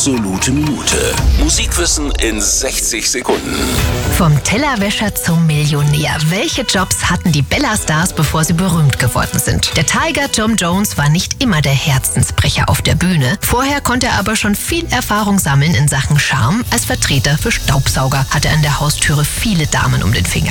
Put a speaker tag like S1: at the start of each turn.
S1: Absolute Minute. Musikwissen in 60 Sekunden.
S2: Vom Tellerwäscher zum Millionär. Welche Jobs hatten die Bella-Stars, bevor sie berühmt geworden sind? Der Tiger Tom Jones war nicht immer der Herzensbrecher auf der Bühne. Vorher konnte er aber schon viel Erfahrung sammeln in Sachen Charme. Als Vertreter für Staubsauger hatte er an der Haustüre viele Damen um den Finger.